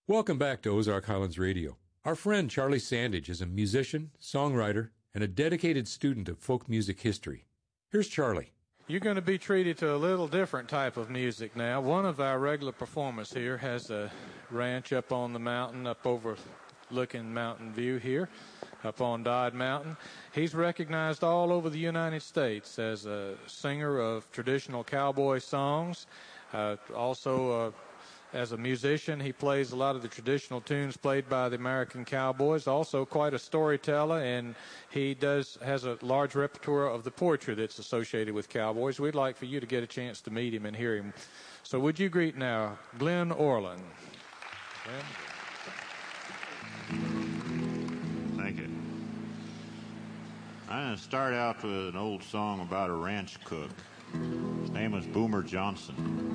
Welcome back to Ozark Highlands Radio. Our friend Charlie Sandage is a musician, songwriter, and a dedicated student of folk music history. Here's Charlie. You're going to be treated to a little different type of music now. One of our regular performers here has a ranch up on the mountain, up overlooking Mountain View here, up on Dodd Mountain. He's recognized all over the United States as a singer of traditional cowboy songs. Also, as a musician, he plays a lot of the traditional tunes played by the American cowboys. Also, quite a storyteller, and he has a large repertoire of the poetry that's associated with cowboys. We'd like for you to get a chance to meet him and hear him. So, would you greet now Glenn Orland? Glenn? Thank you. I'm going to start out with an old song about a ranch cook. His name was Boomer Johnson.